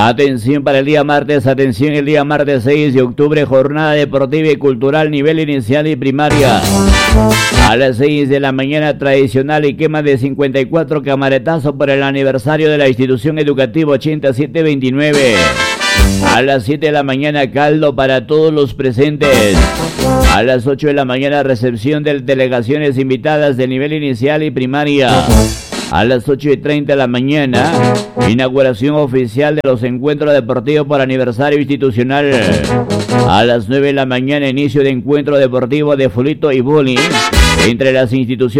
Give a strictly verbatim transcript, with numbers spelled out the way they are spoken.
Atención para el día martes, atención el día martes seis de octubre, jornada deportiva y cultural nivel inicial y primaria. A las seis de la mañana, tradicional y quema de cincuenta y cuatro camaretazos por el aniversario de la institución educativa ochenta y siete veintinueve. A las siete de la mañana, caldo para todos los presentes. A las ocho de la mañana, recepción de delegaciones invitadas de nivel inicial y primaria. A las ocho y treinta de la mañana, inauguración oficial de los encuentros deportivos por aniversario institucional. A las nueve de la mañana, inicio de encuentro deportivo de fulito y bowling entre las instituciones